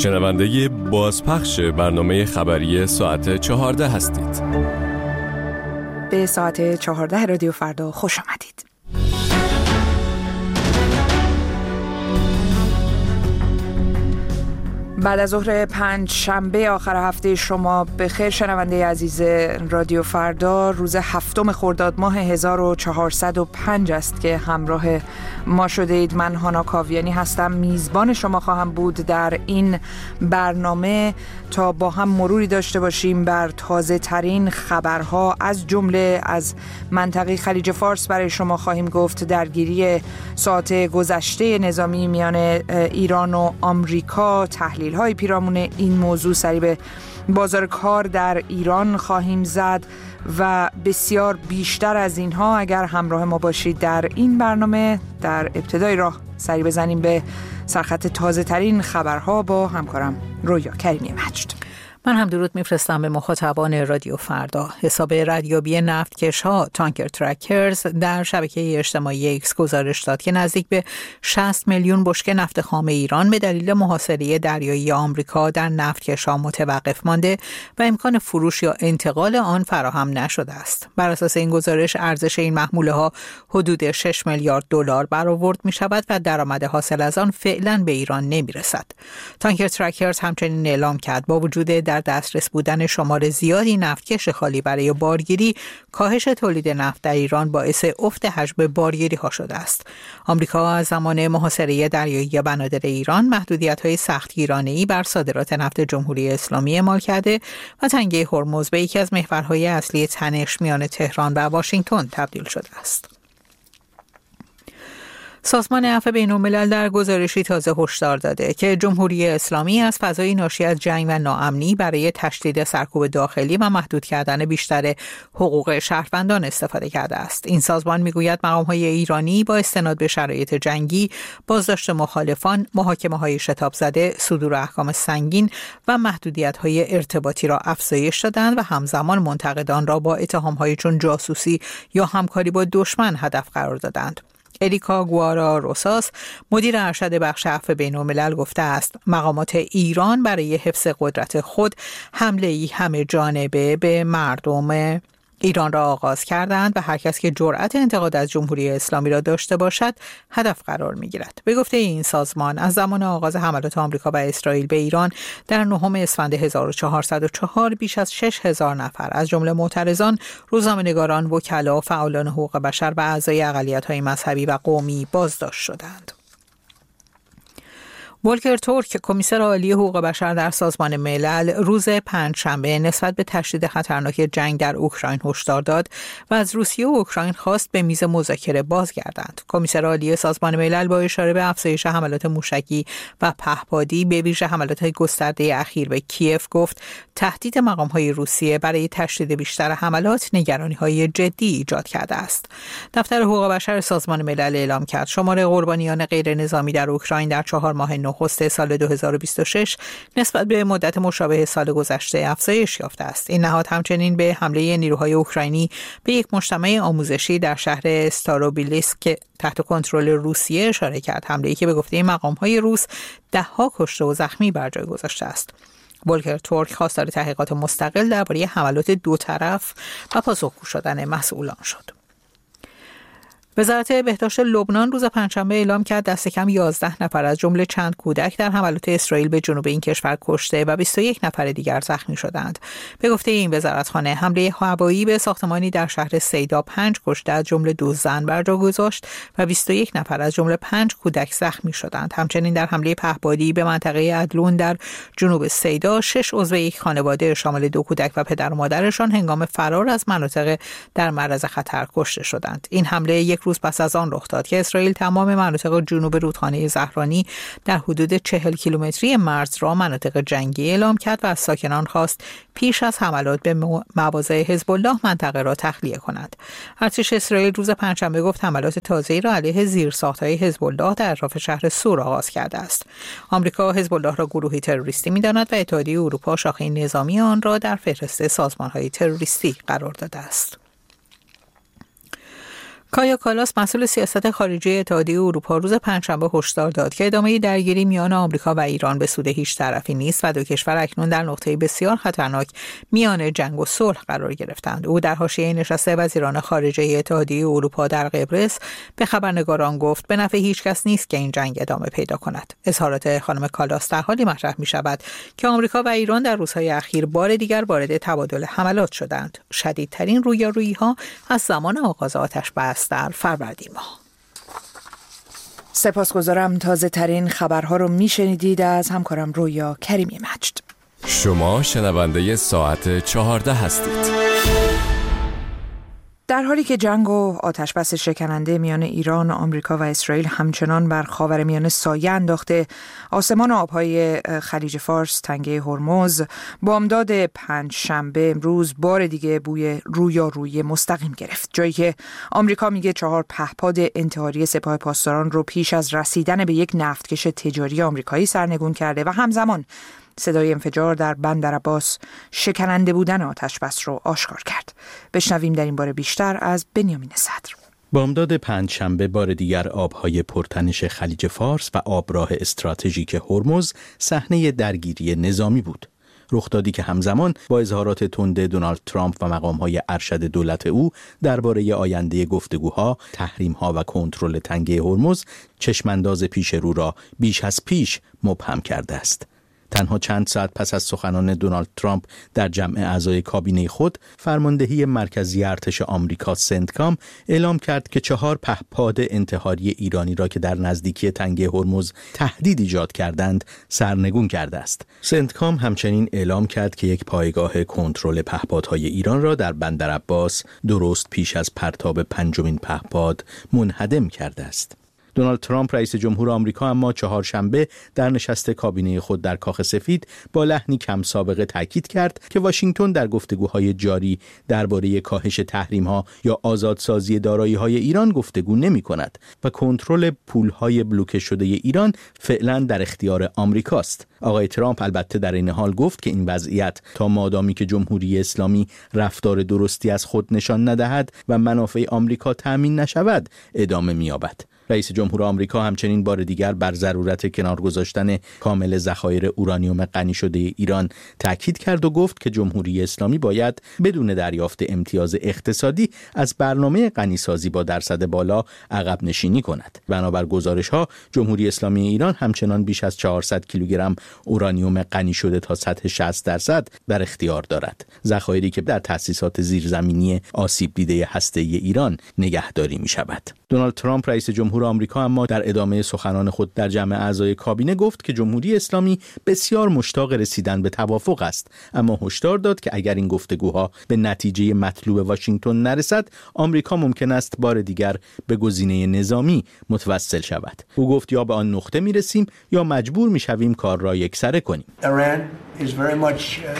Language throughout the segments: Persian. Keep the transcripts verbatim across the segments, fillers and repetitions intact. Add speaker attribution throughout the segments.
Speaker 1: شنونده بازپخش برنامه خبری ساعت چهارده هستید.
Speaker 2: به ساعت چهارده رادیو فردا خوش آمدید. بعد از ظهر پنج شنبه آخر هفته شما به خیر شنونده عزیز رادیو فردا. روز هفتم خرداد ماه هزار و چهارصد و پنج است که همراه ما شده اید. من هانا کاویانی هستم، میزبان شما خواهم بود در این برنامه تا با هم مروری داشته باشیم بر تازه ترین خبرها، از جمله از منطقه خلیج فارس برای شما خواهیم گفت. درگیری ساعت گذشته نظامی میان ایران و آمریکا، تحلیل های پیرامون این موضوع، سری به بازار کار در ایران خواهیم زد و بسیار بیشتر از اینها اگر همراه ما باشید در این برنامه. در ابتدای راه سری بزنیم به سرخط تازه ترین خبرها با همکارم رویا کریمی مجد.
Speaker 3: من هم درود میفرستم به مخاطبان رادیو فردا. حساب ردیابی نفتکش‌ها تانکر ترکرز در شبکه اجتماعی ایکس گزارش داد که نزدیک به شصت میلیون بشکه نفت خام ایران به دلیل محاصره دریایی آمریکا در نفتکش‌ها متوقف مانده و امکان فروش یا انتقال آن فراهم نشده است. بر اساس این گزارش ارزش این محموله‌ها حدود شش میلیارد دلار برآورد می‌شود و درآمد حاصل از آن فعلا به ایران نمی‌رسد. تانکر ترکرز همچنین اعلام کرد با وجود در دسترس بودن شمار زیادی نفتکش خالی برای بارگیری، کاهش تولید نفت در ایران باعث افت حجم بارگیری ها شده است. آمریکا از زمان محاصره دریایی بنادر ایران محدودیت‌های سختگیرانه‌ای بر صادرات نفت جمهوری اسلامی اعمال کرده و تنگه هرمز به یکی از محورهای اصلی تنش میان تهران و واشنگتن تبدیل شده است. سازمان عفو بین‌الملل در گزارشی تازه هشدار داده که جمهوری اسلامی از فضای ناشی از جنگ و ناامنی برای تشدید سرکوب داخلی و محدود کردن بیشتر حقوق شهروندان استفاده کرده است. این سازمان میگوید مقام‌های ایرانی با استناد به شرایط جنگی، بازداشت مخالفان، محاکمه‌های شتاب زده، صدور احکام سنگین و محدودیت‌های ارتباطی را افزایش دادند و همزمان منتقدان را با اتهام‌های چون جاسوسی یا همکاری با دشمن هدف قرار دادند. اریکا گوارا روساس، مدیر ارشد بخش عفو بین‌الملل، گفته است مقامات ایران برای حفظ قدرت خود حمله‌ای همه جانبه به مردم ایران را آغاز کردند و هر کس که جرأت انتقاد از جمهوری اسلامی را داشته باشد هدف قرار می‌گیرد. به گفته این سازمان از زمان آغاز حملات آمریکا و اسرائیل به ایران در نهم اسفند هزار و چهارصد و چهار بیش از شش هزار نفر از جمله معترضان، روزنامه‌نگاران، وکلا، فعالان حقوق بشر و اعضای اقلیت‌های مذهبی و قومی بازداشت شدند. ولکر تورک، کمیسر عالی حقوق بشر در سازمان ملل، روز پنجشنبه نسبت به تشدید خطرناک جنگ در اوکراین هشدار داد و از روسیه و اوکراین خواست به میز مذاکره بازگردند. کمیسر عالی سازمان ملل با اشاره به افزایش حملات موشکی و پهپادی، به ویژه حملات گسترده اخیر به کیف، گفت تهدید مقام‌های روسیه برای تشدید بیشتر حملات نگرانی‌های جدی ایجاد کرده است. دفتر حقوق بشر سازمان ملل اعلام کرد شمار قربانیان غیر نظامی در اوکراین در چهار ماه نخست سال دو هزار و بیست و شش نسبت به مدت مشابه سال گذشته افزایش یافته است. این نهاد همچنین به حمله نیروهای اوکراینی به یک مجتمع آموزشی در شهر استاروبیلیسک که تحت کنترل روسیه اشاره کرد، حمله‌ای که به گفته مقام‌های روس ده‌ها کشته و زخمی بر جای گذاشته است. ولکر تورک خواستار تحقیقات مستقل درباره حملات دو طرف و پاسخگو شدن مسئولان شد. وزارت بهداشت لبنان روز پنجشنبه اعلام کرد دست کم یازده نفر از جمله چند کودک در حملات اسرائیل به جنوب این کشور کشته و بیست و یک نفر دیگر زخمی شدند. به گفته این وزارتخانه حمله هوایی به ساختمانی در شهر سیدا پنج کشته از جمله دو زن بر جا گذاشت و بیست و یک نفر از جمله پنج کودک زخمی شدند. همچنین در حمله پهپادی به منطقه عدلون در جنوب سیدا شش عضو یک خانواده شامل دو کودک و پدر و مادرشان هنگام فرار از مناطق در معرض خطر کشته شدند. این حمله یک روز پس از آن رخ داد که اسرائیل تمام مناطق جنوب رودخانه زهرانی در حدود چهل کیلومتری مرز را مناطق جنگی اعلام کرد و از ساکنان خواست پیش از حملات به مواضع حزب الله منطقه را تخلیه کنند. ارتش اسرائیل روز پنجشنبه گفت حملات تازه‌ای را علیه زیرساخت‌های حزب الله در اطراف شهر سور آغاز کرده است. آمریکا حزب الله را گروهی تروریستی می‌داند و اتحادیه اروپا شاخه نظامی آن را در فهرست سازمان‌های تروریستی قرار داده است. کایا کالاس مسئول سیاست خارجی اتحادیه اروپا روز پنجشنبه هشدار داد که ادامه درگیری میان آمریکا و ایران به سود هیچ طرفی نیست و دو کشور اکنون در نقطه بسیار خطرناک میان جنگ و صلح قرار گرفتند. او در حاشیه نشست وزیران خارجه اتحادیه اروپا در قبرس به خبرنگاران گفت به نفع هیچ کس نیست که این جنگ ادامه پیدا کند. اظهارات خانم کالاس در حالی مطرح می شود که آمریکا و ایران در روزهای اخیر بار دیگر وارد تبادل حملات شدند. شدیدترین رویارویی‌ها از زمان آغاز آتش‌بس در فروردین ماه.
Speaker 2: سپاسگزارم. تازه ترین خبرها رو میشنیدید از همکارم رویا کریمی مجد.
Speaker 1: شما شنونده ساعت چهارده هستید.
Speaker 2: در حالی که جنگ و آتشبس شکننده میان ایران، آمریکا و اسرائیل همچنان بر خاورمیانه سایه انداخته، آسمان آبهای خلیج فارس، تنگه هرمز، بامداد پنج شنبه امروز بار دیگه بوی رویارویی مستقیم گرفت. جایی که آمریکا میگه چهار پهپاد انتحاری سپاه پاسداران رو پیش از رسیدن به یک نفتکش تجاری آمریکایی سرنگون کرده و همزمان صدای انفجار در بندر عباس شکننده بودن آتشبس رو آشکار کرد. بشنویم در این باره بیشتر از بنیامین صدر.
Speaker 4: بامداد پنجشنبه بار دیگر آبهای پرتنش خلیج فارس و آبراه استراتژیک هرمز صحنه درگیری نظامی بود. رخدادی که همزمان با اظهارات تند دونالد ترامپ و مقام‌های ارشد دولت او درباره آینده گفتگوها، تحریم‌ها و کنترل تنگه هرمز چشمانداز پیش رو را بیش از پیش مبهم کرده است. تنها چند ساعت پس از سخنان دونالد ترامپ در جمع اعضای کابینه خود، فرماندهی مرکزی ارتش آمریکا سنتکام اعلام کرد که چهار پهپاد انتحاری ایرانی را که در نزدیکی تنگه هرمز تهدید ایجاد کردند سرنگون کرده است. سنتکام همچنین اعلام کرد که یک پایگاه کنترل پهپادهای ایران را در بندر عباس درست پیش از پرتاب پنجمین پهپاد منهدم کرده است. دونالد ترامپ رئیس جمهور آمریکا اما چهارشنبه در نشست کابینه خود در کاخ سفید با لحنی کم سابقه تاکید کرد که واشنگتن در گفتگوهای جاری درباره کاهش تحریم‌ها یا آزادسازی دارایی‌های ایران گفتگو نمی‌کند و کنترل پول‌های بلوکه شده ایران فعلا در اختیار آمریکاست. آقای ترامپ البته در این حال گفت که این وضعیت تا مادامی که جمهوری اسلامی رفتار درستی از خود نشان ندهد و منافع آمریکا تأمین نشود ادامه می‌یابد. رئیس جمهور آمریکا همچنین بار دیگر بر ضرورت کنار گذاشتن کامل ذخایر اورانیوم غنی شده ایران تاکید کرد و گفت که جمهوری اسلامی باید بدون دریافت امتیاز اقتصادی از برنامه غنیسازی با درصد بالا عقب نشینی کند. بنابر گزارش‌ها جمهوری اسلامی ایران همچنان بیش از چهارصد کیلوگرم اورانیوم غنی شده تا سطح شصت درصد در اختیار دارد، ذخایری که در تأسیسات زیرزمینی آسیب دیده هسته‌ای ایران نگهداری می‌شود. دونالد ترامپ رئیس جمهور آمریکا اما در ادامه سخنان خود در جمع اعضای کابینه گفت که جمهوری اسلامی بسیار مشتاق رسیدن به توافق است، اما هشدار داد که اگر این گفتگوها به نتیجه مطلوب واشنگتن نرسد، آمریکا ممکن است بار دیگر به گزینه نظامی متوسل شود. او گفت یا به آن نقطه میرسیم یا مجبور میشویم کار را یکسره کنیم.
Speaker 5: Iran is very much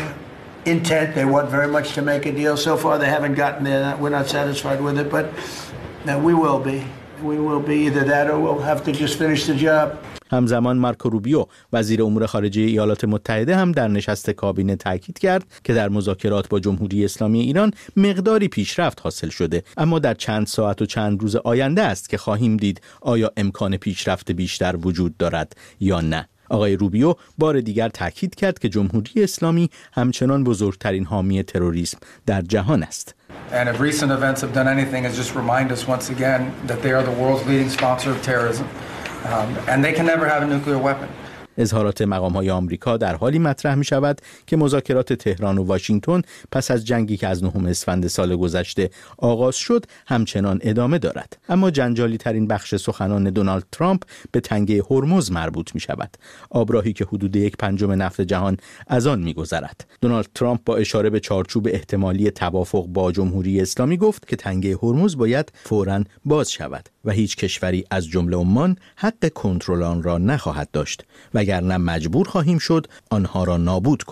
Speaker 5: uh, intent. They want very much to make a deal. So far they haven't gotten there. We're not satisfied with it, but now we will be. We will be either that or we'll have to just finish the job.
Speaker 4: همزمان مارکو روبیو وزیر امور خارجه ایالات متحده هم در نشست کابینه تاکید کرد که در مذاکرات با جمهوری اسلامی ایران مقداری پیشرفت حاصل شده، اما در چند ساعت و چند روز آینده است که خواهیم دید آیا امکان پیشرفت بیشتر وجود دارد یا نه. آقای روبیو بار دیگر تاکید کرد که جمهوری اسلامی همچنان بزرگترین حامی تروریسم در جهان است.
Speaker 6: And if recent events have done anything is just remind us once again that they are the world's leading sponsor of terrorism, um, and they can never have a nuclear weapon.
Speaker 4: اظهارات مقام‌های آمریکا در حالی مطرح می‌شود که مذاکرات تهران و واشنگتن پس از جنگی که از نهم اسفند سال گذشته آغاز شد همچنان ادامه دارد. اما جنجالی ترین بخش سخنان دونالد ترامپ به تنگه هرمز مربوط می‌شود، آبراهی که حدود یک پنجم نفت جهان از آن می‌گذرد. دونالد ترامپ با اشاره به چارچوب احتمالی توافق با جمهوری اسلامی گفت که تنگه هرمز باید فوراً باز شود و هیچ کشوری از جمله عمان حق کنترل آن را نخواهد داشت، وگرنه مجبور خواهیم شد آنها را نابود کنیم.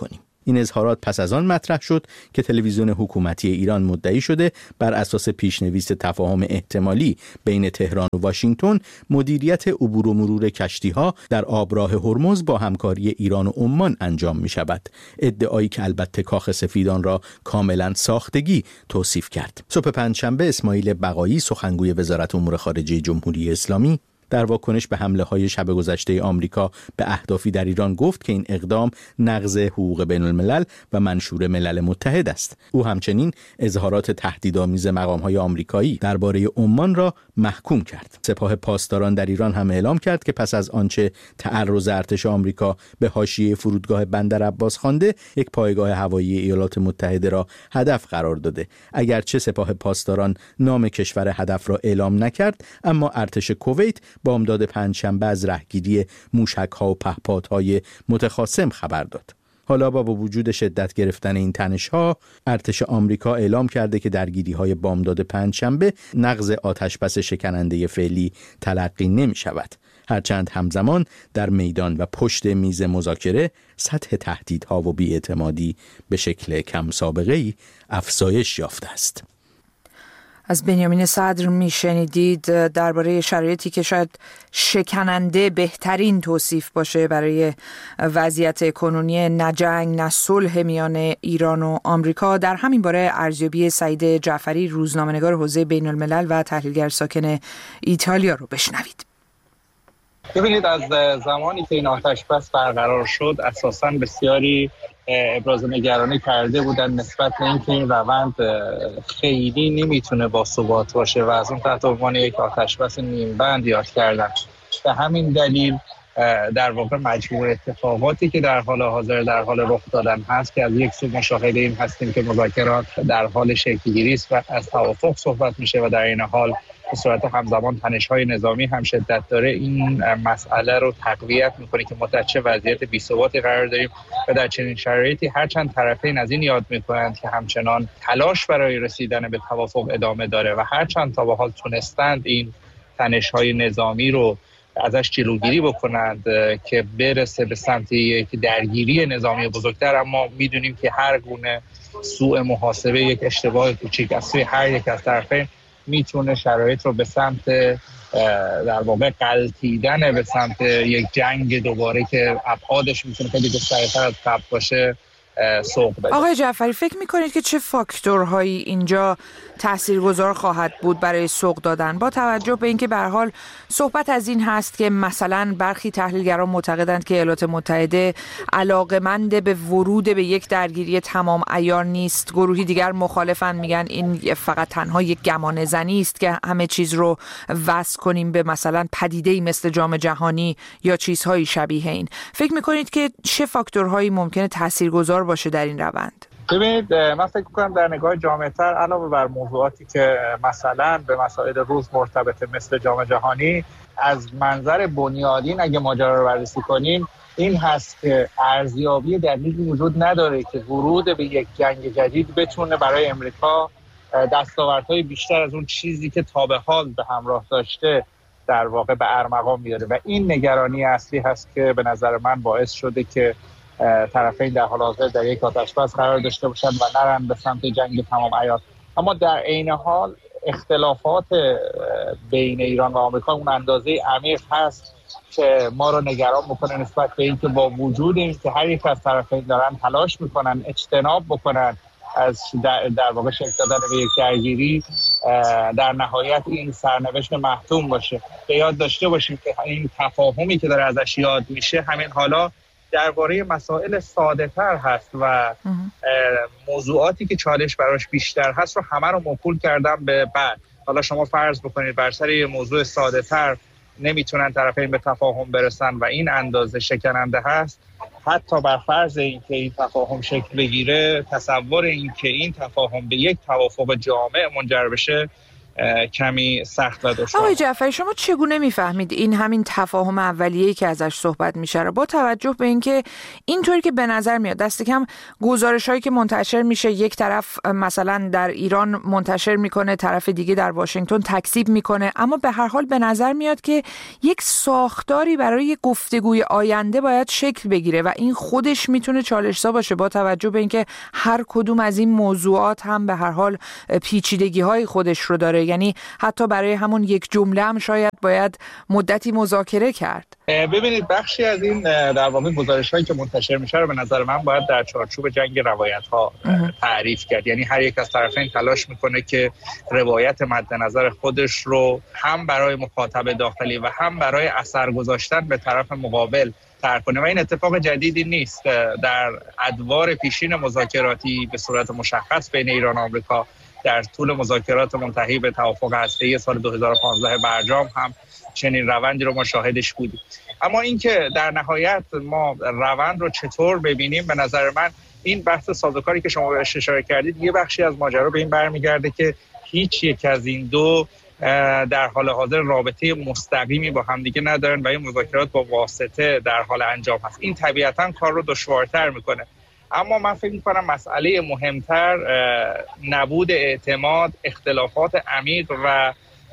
Speaker 4: این اظهارات پس از آن مطرح شد که تلویزیون حکومتی ایران مدعی شده بر اساس پیشنویس تفاهم احتمالی بین تهران و واشنگتن مدیریت عبور و مرور کشتی‌ها در آبراه هرمز با همکاری ایران و عمان انجام می‌شود. ادعایی که البته کاخ سفیدان را کاملا ساختگی توصیف کرد. صبح پنجشنبه اسماعیل بقایی سخنگوی وزارت امور خارجه جمهوری اسلامی در واکنش به حمله‌های شب گذشته آمریکا به اهدافی در ایران گفت که این اقدام نقض حقوق بین‌الملل و منشور ملل متحد است. او همچنین اظهارات تهدیدآمیز مقام‌های آمریکایی درباره عمان را محکوم کرد. سپاه پاسداران در ایران هم اعلام کرد که پس از آنچه تعرض ارتش آمریکا به حاشیه فرودگاه بندر عباس خوانده، یک پایگاه هوایی ایالات متحده را هدف قرار داده. اگرچه سپاه پاسداران نام کشور هدف را اعلام نکرد، اما ارتش کویت بامداد پنجشنبه از رهگیری موشک‌ها و پهپادهای متخاصم خبر داد. حالا با وجود شدت گرفتن این تنش‌ها، ارتش آمریکا اعلام کرده که درگیری‌های بامداد پنجشنبه نقض آتشبس شکننده فعلی تلقی نمی‌شود. هرچند همزمان در میدان و پشت میز مذاکره سطح تهدیدها و بی‌اعتمادی به شکل کم سابقه‌ای افزایش یافته است.
Speaker 2: از بنیامین صدر میشنیدید درباره شرایطی که شاید شکننده بهترین توصیف باشه برای وضعیت کنونی نه جنگ نه صلح میان ایران و آمریکا. در همین باره ارزیابی سعید جعفری، روزنامه‌نگار حوزه بین الملل و تحلیلگر ساکن ایتالیا رو بشنوید.
Speaker 7: ببینید، از زمانی که این آتشبس برقرار شد اساساً بسیاری ابراز نگرانی کرده بودن نسبت به اینکه این روند خیلی نمیتونه با ثبات باشه و از اون تحت عنوان یک آتشبس نیم بند یاد کردن. به همین دلیل در واقع مجموع اتفاقاتی که در حال حاضر در حال رخ دادن هست که از یک سو مشاهده این هستیم که مذاکرات در حال شکل‌گیری است و از توافق صحبت میشه و در این حال به صورت همزمان تنش‌های نظامی هم شدت داره. این مسئله رو تقویت می‌کنه که ما در چه وضعیت بی‌ثباتی قرار داریم و در چنین شرایطی هرچند طرفین از این یاد می‌کنند که همچنان تلاش برای رسیدن به توافق ادامه داره و هرچند تا به حال تونستند این تنش‌های نظامی رو ازش جلوگیری بکنند که برسه به سمت یک درگیری نظامی بزرگتر، اما می‌دونیم که هر گونه سوء محاسبه، یک اشتباه کوچیک از سوی هر یک از طرفین میتونه شرایط رو به سمت در واقع غلطیدن به سمت یک جنگ دوباره که ابعادش میتونه خیلی گسترتر از قبل باشه سوق بده.
Speaker 2: آقای جعفری، فکر میکنید که چه فاکتورهایی اینجا تاثیرگذار خواهد بود برای سوق دادن، با توجه به اینکه به هر حال صحبت از این هست که مثلا برخی تحلیلگران معتقدند که ایالات متحده علاقه‌مند به ورود به یک درگیری تمام عیار نیست، گروهی دیگر مخالفن، میگن این فقط تنها یک گمان زنی است که همه چیز رو وصل کنیم به مثلا پدیده‌ای مثل جام جهانی یا چیزهای شبیه این. فکر میکنید که چه فاکتورهایی ممکنه تاثیرگذار باشه در این روند؟
Speaker 7: ببینید، من فکر می‌کنم در نگاه جامع‌تر علاوه بر موضوعاتی که مثلا به مسائل روز مرتبطه مثل جام جهانی، از منظر بنیادین اگه ماجرا رو بررسی کنیم این هست که ارزیابی دقیقی وجود نداره که ورود به یک جنگ جدید بتونه برای امریکا دستاوردهای بیشتر از اون چیزی که تا به حال به همراه داشته در واقع به ارمغان بیاره و این نگرانی اصلی هست که به نظر من باعث شده که طرفین در حال حاضر در یک آتشبس قرار داشته باشند و نرن به سمت جنگ تمام عیار. اما در عین حال اختلافات بین ایران و آمریکا اون اندازه عمیق هست که ما رو نگران بکنه نسبت به اینکه با وجود اینکه هر یک از طرفین دارن تلاش میکنن اجتناب بکنن از در, در واقع شکل دادن به یک درگیری، در نهایت این سرنوشت محتوم باشه. به یاد داشته باشیم که این تفاهمی که داره ازش یاد میشه همین حالا درباره مسائل ساده تر هست و موضوعاتی که چالش براش بیشتر هست رو همه رو موکول کردم به بعد. حالا شما فرض بکنید بر سر یه موضوع ساده تر نمیتونن طرفین به تفاهم برسن و این اندازه شکننده هست، حتی بر فرض اینکه این تفاهم شکل بگیره، تصور این که این تفاهم به یک توافق جامع منجر بشه کمی سخت و دشوار.
Speaker 2: آقای جعفری شما چگونه میفهمید این همین تفاهم اولیه‌ای که ازش صحبت میشه رو با توجه به اینکه اینطوری که به نظر میاد دست کم گزارش‌هایی که منتشر میشه یک طرف مثلا در ایران منتشر میکنه، طرف دیگه در واشنگتن تکذیب میکنه، اما به هر حال به نظر میاد که یک ساختاری برای گفتگوی آینده باید شکل بگیره و این خودش میتونه چالش‌زا باشه با توجه به اینکه هر کدوم از این موضوعات هم به هر حال پیچیدگی‌های خودش رو داره. یعنی حتی برای همون یک جمله هم شاید باید مدتی مذاکره کرد.
Speaker 7: ببینید بخشی از این در واقع گزارش‌هایی که منتشر میشه رو به نظر من باید در چارچوب جنگ روایت‌ها تعریف کرد. یعنی هر یک از طرفین تلاش میکنه که روایت مد نظر خودش رو هم برای مخاطب داخلی و هم برای اثر گذاشتن به طرف مقابل طرح کنه و این اتفاق جدیدی نیست. در ادوار پیشین مذاکراتی به صورت مشخص بین ایران و آمریکا در طول مذاکرات منتهی به توافق هسته‌ای سال دو هزار و پانزده برجام هم چنین روندی رو ما شاهدش بودیم. اما اینکه در نهایت ما روند رو چطور ببینیم، به نظر من این بحث سازوکاری که شما بهش اشاره کردید یه بخشی از ماجرا به این برمیگرده که هیچ یک از این دو در حال حاضر رابطه مستقیمی با همدیگه ندارن و این مذاکرات با واسطه در حال انجام هست. این طبیعتاً کار رو دشوارتر میکنه. اما من فکر می‌کنم مسئله مهمتر نبود اعتماد، اختلافات عمیق و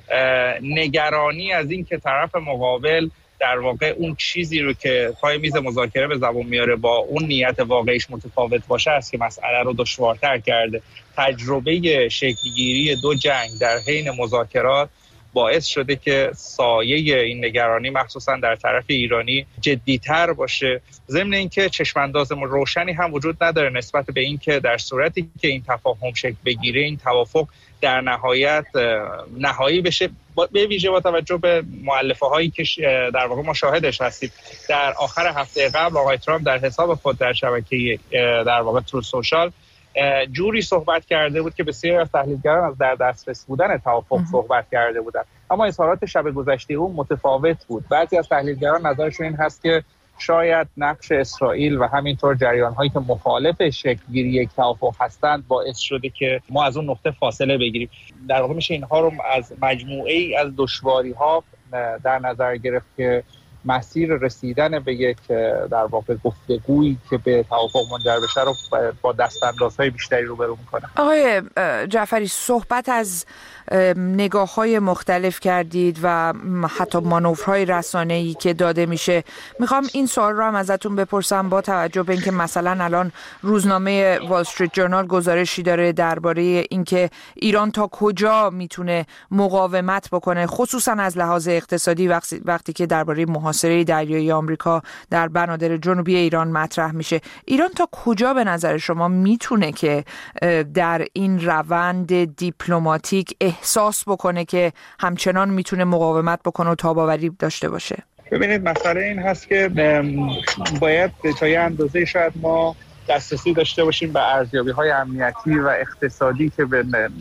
Speaker 7: نگرانی از این که طرف مقابل در واقع اون چیزی رو که پای میز مذاکره به زبون میاره با اون نیت واقعیش متفاوت باشه است که مسئله رو دشوارتر کرده. تجربه شکل‌گیری دو جنگ در حین مذاکرات باعث شده که سایه این نگرانی مخصوصا در طرف ایرانی جدی‌تر باشه. ضمن اینکه چشم‌انداز روشنی هم وجود نداره نسبت به اینکه در صورتی که این تفاهم شکل بگیره، این توافق در نهایت نهایی بشه، به ویژه با توجه به مؤلفه‌هایی که در واقع ما شاهدش هستیم. در آخر هفته قبل آقای ترامپ در حساب خود در شبکه در واقع ترو سوشال جوری صحبت کرده بود که بسیاری از تحلیلگران از در دسترس بودن توافق صحبت کرده بودند، اما اظهارات شب گذشته اون متفاوت بود. بعضی از تحلیلگران نظرشون این هست که شاید نقش اسرائیل و همینطور جریان‌هایی که مخالف شکل‌گیری یک توافق هستند باعث شده که ما از اون نقطه فاصله بگیریم. در واقع میشه اینها رو از مجموعه‌ای از دشواری‌ها در نظر گرفت که مسیر رسیدن به یک در واقع گفتگویی که به توافق منجر بشه رو با دستاندازهای بیشتری روبرو میکنه.
Speaker 2: آقای جعفری صحبت از نگاه‌های مختلف کردید و حتی مانورهای رسانه‌ای که داده میشه. میخوام این سوال رو هم ازتون بپرسم با توجه به اینکه مثلا الان روزنامه وال استریت جورنال گزارشی داره درباره اینکه ایران تا کجا میتونه مقاومت بکنه، خصوصا از لحاظ اقتصادی وقتی, وقتی که درباره محاصره دریایی آمریکا در بنادر جنوبی ایران مطرح میشه. ایران تا کجا به نظر شما میتونه که در این روند دیپلماتیک احساس بکنه که همچنان میتونه مقاومت بکنه و تاباوری داشته باشه؟
Speaker 7: ببینید مسئله این هست که باید به تا یه اندازه شاید ما دسترسی داشته باشیم به ارزیابی‌های امنیتی و اقتصادی که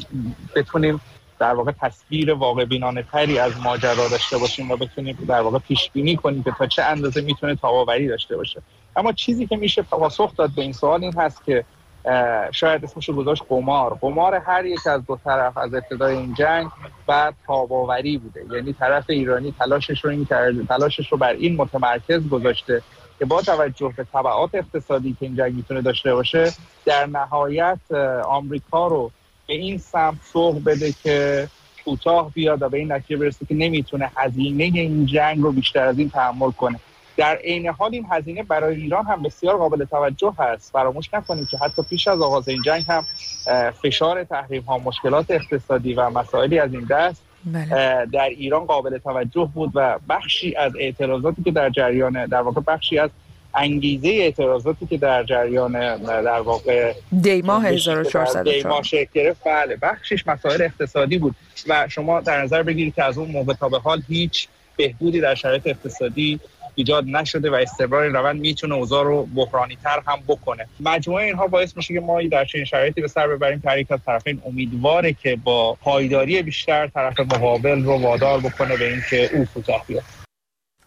Speaker 7: بتونیم در واقع تصویر واقع بینانه تری از ماجرا داشته باشیم و بتونیم در واقع پیش بینی کنیم که تا چه اندازه میتونه تاباوری داشته باشه. اما چیزی که میشه پاسخ داد به این سوال این هست که شاید اسمش رو گذاشت قمار. قمار هر یک از دو طرف از ابتدای این جنگ و تاباوری بوده. یعنی طرف ایرانی تلاشش رو این کرده، تلاشش رو بر این متمرکز گذاشته که با توجه به تبعات اقتصادی که این جنگ میتونه داشته باشه در نهایت آمریکا رو به این سمت سوق بده که کوتاه بیاد و به این نتیجه برسه که نمیتونه هزینه این جنگ رو بیشتر از این تحمل کنه. در عین حال این هزینه برای ایران هم بسیار قابل توجه هست. فراموش نکنید که حتی پیش از آغاز این جنگ هم فشار تحریم ها، مشکلات اقتصادی و مسائلی از این دست بله. در ایران قابل توجه بود و بخشی از اعتراضاتی که در جریان در واقع بخشی از انگیزه اعتراضاتی که در جریان در واقع
Speaker 2: دی ماه هزار و چهارصد و چهار
Speaker 7: شکل گرفت بله بخشش مسائل اقتصادی بود و شما در نظر بگیرید که از اون موقع تا به حال هیچ بهبودی در شرایط اقتصادی ایجاد نشده و استمرار این روند میتونه اوضاع رو بحرانی تر هم بکنه. مجموعه اینها باعث میشه که ما در چنین شرایطی به سر ببریم که هر یک از طرفین امیدواره که با پایداری بیشتر طرف مقابل رو وادار بکنه به اینکه او کوتاه بیاد.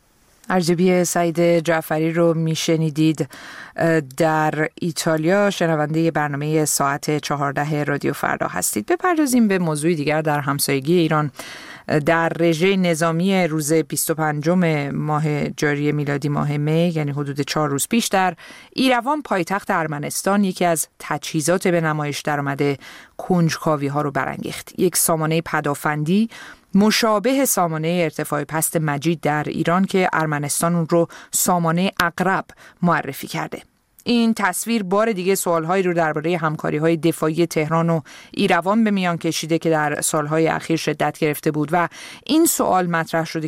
Speaker 2: ارزیابی سعید جعفری رو میشنیدید. در ایتالیا شنونده برنامه ساعت چهارده رادیو فردا هستید. بپردازیم به موضوع دیگر در همسایگی ایران. در رژه نظامی روز بیست و پنجم ماه جاری میلادی ماه می، یعنی حدود چهار روز پیش، در ایروان پایتخت ارمنستان یکی از تجهیزات به نمایش درآمده کنجکاوی ها رو برانگیخت. یک سامانه پدافندی مشابه سامانه ارتفاع پست مجید در ایران که ارمنستان اون رو سامانه عقرب معرفی کرده. این تصویر بار دیگه سوالهایی رو درباره همکاری‌های دفاعی تهران و ایروان به میان کشیده که در سالهای اخیر شدت گرفته بود و این سوال مطرح شده